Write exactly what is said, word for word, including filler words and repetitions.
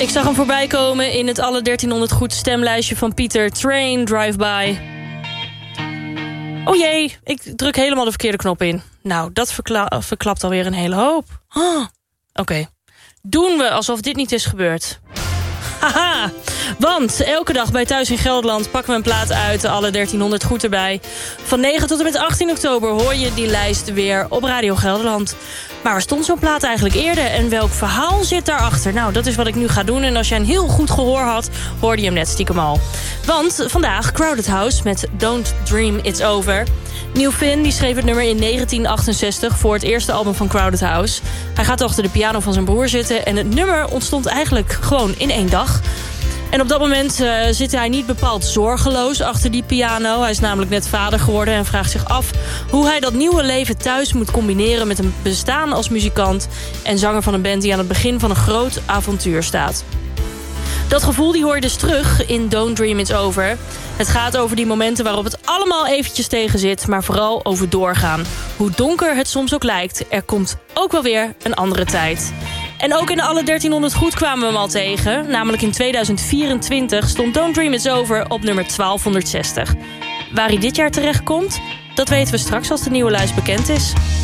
Ik zag hem voorbij komen in het alle dertienhonderd goed stemlijstje van Pieter. Train, Drive-By. Oh jee, ik druk helemaal de verkeerde knop in. Nou, dat verkla- verklapt alweer een hele hoop. Oh, Oké, okay. Doen we alsof dit niet is gebeurd. Haha, want elke dag bij Thuis in Gelderland pakken we een plaat uit, de alle dertienhonderd goed erbij. Van negen tot en met achttien oktober hoor je die lijst weer op Radio Gelderland. Maar waar stond zo'n plaat eigenlijk eerder en welk verhaal zit daarachter? Nou, dat is wat ik nu ga doen en als jij een heel goed gehoor had, hoorde je hem net stiekem al. Want vandaag Crowded House met Don't Dream It's Over. Neil Finn die schreef het nummer in negentien achtenzestig voor het eerste album van Crowded House. Hij gaat achter de piano van zijn broer zitten en het nummer ontstond eigenlijk gewoon in één dag. En op dat moment uh, zit hij niet bepaald zorgeloos achter die piano. Hij is namelijk net vader geworden en vraagt zich af hoe hij dat nieuwe leven thuis moet combineren met een bestaan als muzikant en zanger van een band die aan het begin van een groot avontuur staat. Dat gevoel die hoor je dus terug in Don't Dream It's Over. Het gaat over die momenten waarop het allemaal eventjes tegen zit, maar vooral over doorgaan. Hoe donker het soms ook lijkt, er komt ook wel weer een andere tijd. En ook in de alle dertienhonderd goed kwamen we hem al tegen. Namelijk in tweeduizend vierentwintig stond Don't Dream It's Over op nummer twaalfhonderdzestig. Waar hij dit jaar terecht komt, dat weten we straks als de nieuwe lijst bekend is.